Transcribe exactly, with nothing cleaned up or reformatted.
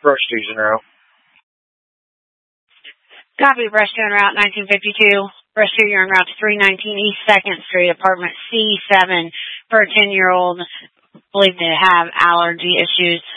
Brush twos en route. Copy, brush two en route, nineteen fifty-two. Brush two, you're en route to three nineteen East second Street, apartment C seven, for a ten-year-old believed to have allergy issues.